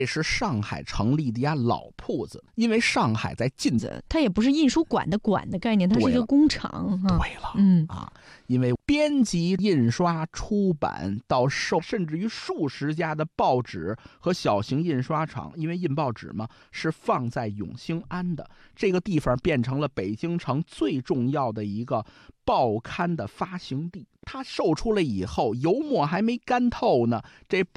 这是上海成立的一家老铺子，因为上海在晋子， 它也不是印书馆的馆的概念，它是一个工厂。 对了，因为编辑、印刷、出版到甚至于数十家的报纸和小型印刷厂，因为印报纸嘛是放在永兴安的这个地方，变成了北京城最重要的一个报刊的发行地。它售出来以后，油墨还没干透呢，这